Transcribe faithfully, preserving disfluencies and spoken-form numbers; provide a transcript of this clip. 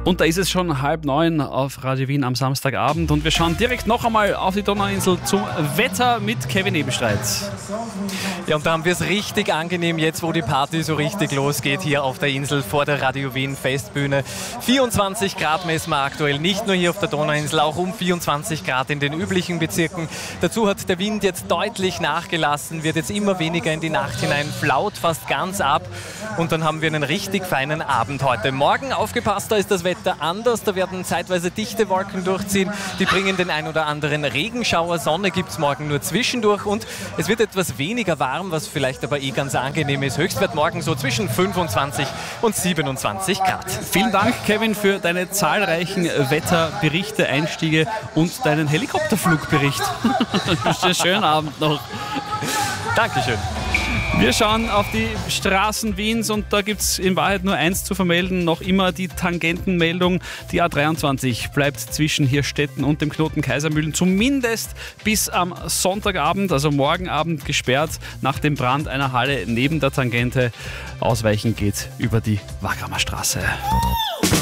Und da ist es schon halb neun auf Radio Wien am Samstagabend und wir schauen direkt noch einmal auf die Donauinsel zum Wetter mit Kevin Ebenstreit. Ja, und da haben wir es richtig angenehm jetzt, wo die Party so richtig losgeht hier auf der Insel vor der Radio Wien Festbühne. vierundzwanzig Grad messen wir aktuell, nicht nur hier auf der Donauinsel, auch um vierundzwanzig Grad in den üblichen Bezirken. Dazu hat der Wind jetzt deutlich nachgelassen, wird jetzt immer weniger in die Nacht hinein, flaut fast ganz ab und dann haben wir einen richtig feinen Abend heute. Morgen, aufgepasst, da ist das Wetter anders, da werden zeitweise dichte Wolken durchziehen, die bringen den ein oder anderen Regenschauer, Sonne gibt es morgen nur zwischendurch und es wird etwas weniger warm, was vielleicht aber eh ganz angenehm ist. Höchstwert morgen so zwischen fünfundzwanzig und siebenundzwanzig Grad. Vielen Dank, Kevin, für deine zahlreichen Wetterberichte, Einstiege und deinen Helikopterflugbericht. Ich wünsche dir einen schönen Abend noch. Dankeschön. Wir schauen auf die Straßen Wiens und da gibt es in Wahrheit nur eins zu vermelden, noch immer die Tangentenmeldung. Die A dreiundzwanzig bleibt zwischen Hirstetten und dem Knoten Kaisermühlen zumindest bis am Sonntagabend, also morgen Abend gesperrt, nach dem Brand einer Halle neben der Tangente. Ausweichen geht über die Wagrammer Straße.